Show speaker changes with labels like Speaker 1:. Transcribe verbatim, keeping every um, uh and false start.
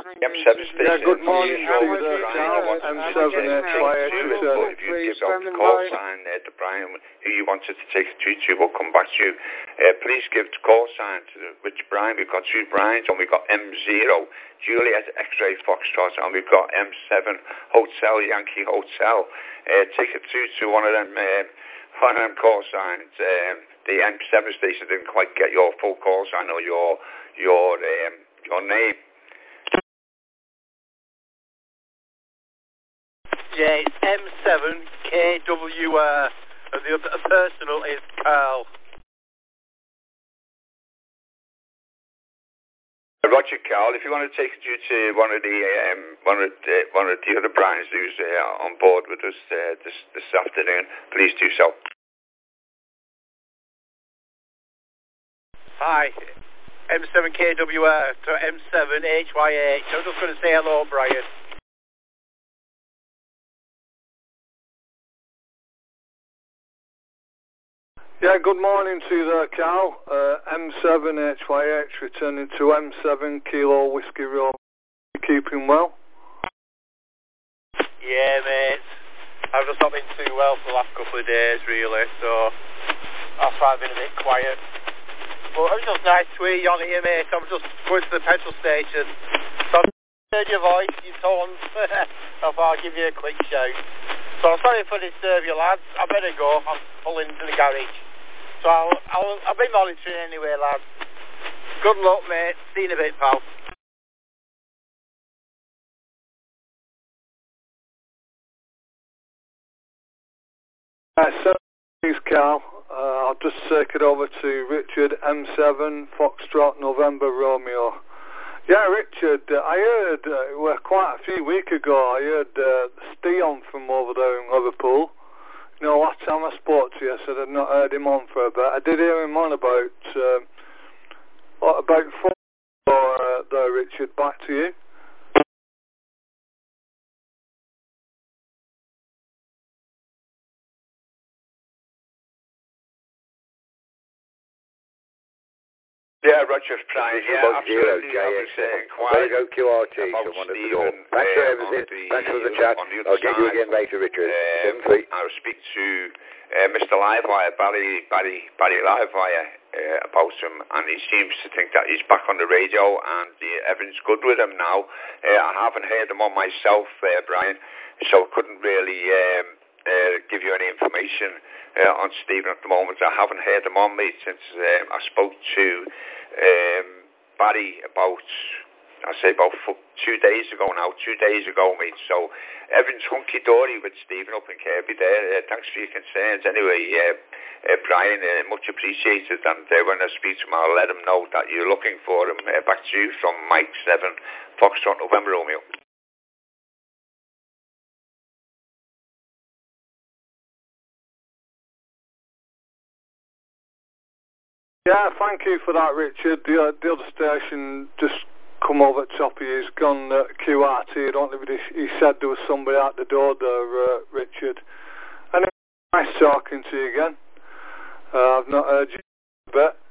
Speaker 1: M seven station.
Speaker 2: Yeah, good morning to
Speaker 1: you,
Speaker 2: the
Speaker 1: Brian.
Speaker 2: M seven H Y H.
Speaker 1: If you give out the call sign uh, to Brian, who you wanted to take it to, to we'll come back to you. Uh, please give the call sign to which Brian. We've got two Brians, and we've got M zero, Juliet X-Ray Foxtrot, and we've got M seven, Hotel Yankee Hotel. Uh, take it to, to one of them, uh, one of them call signs. Um, the M seven station didn't quite get your full call sign or your, your, um, your name.
Speaker 3: Yeah, it's M seven K W R, and the other personal is Carl.
Speaker 1: Roger, Carl. If you want to take it to one of the um, one of the, one of the other Brians who's uh, on board with us uh, this this afternoon, please do so.
Speaker 3: Hi, M seven K W R to M seven H Y H. I'm just going to say hello, Brian.
Speaker 2: Yeah, good morning to you there, Carl. Uh, M seven H Y H returning to M seven Kilo Whiskey Road. You keeping well?
Speaker 3: Yeah, mate. I've just not been too well for the last couple of days, really, so that's why I've been a bit quiet. But it was just nice to hear you on here, mate. I'm just going to the petrol station. So I heard your voice, your tones. I thought I'd give you a quick shout. So sorry for disturb you, lads. I better go. I'm pulling into the garage. So I'll, I'll, I'll be monitoring anyway, lads. Good luck, mate. See you in a bit, pal.
Speaker 2: Uh, so, please, Carl. Uh, I'll just take it over to Richard, M seven, Foxtrot, November, Romeo. Yeah, Richard, uh, I heard, uh, well, quite a few weeks ago, I heard uh, Steon from over there in Liverpool. You know, last time I spoke to you, I said I'd not heard him on for a bit. I did hear him on about, uh, what, about four uh, there, Richard. Back to you.
Speaker 1: Yeah, Roger, Brian. Yeah,
Speaker 4: about zero
Speaker 1: absolutely.
Speaker 4: J
Speaker 1: I
Speaker 4: X.
Speaker 1: was uh,
Speaker 4: I've got to
Speaker 1: inquiring
Speaker 4: go Q R T,
Speaker 1: about
Speaker 4: someone at the
Speaker 1: Stephen,
Speaker 4: door. Thanks for
Speaker 1: uh,
Speaker 4: everything.
Speaker 1: the,
Speaker 4: Thanks for the
Speaker 1: uh,
Speaker 4: chat.
Speaker 1: on the other
Speaker 4: I'll get you
Speaker 1: side.
Speaker 4: again later, Richard.
Speaker 1: Um,
Speaker 4: three.
Speaker 1: I'll speak to uh, Mister Livewire, Barry, Barry, Barry Livewire, uh, about him, and he seems to think that he's back on the radio and uh, everything's good with him now. Uh, I haven't heard him on myself, uh, Brian, so I couldn't really um, uh, give you any information uh, on Stephen at the moment. I haven't heard him on me since um, I spoke to um, Barry about, I say about two days ago now, two days ago, mate. So everything's hunky-dory with Stephen up in Kirby there. Uh, thanks for your concerns. Anyway, uh, uh, Brian, uh, much appreciated. And uh, when I speak to him, I'll let him know that you're looking for him. Uh, back to you from Mike seven, Foxtrot, November, Romeo.
Speaker 2: Yeah, thank you for that, Richard. The, uh, the other station just come over the top of you. He's gone uh, Q R T. I don't know if he, he said there was somebody at the door there, uh, Richard. And it's nice talking to you again. Uh, I've not heard you a bit.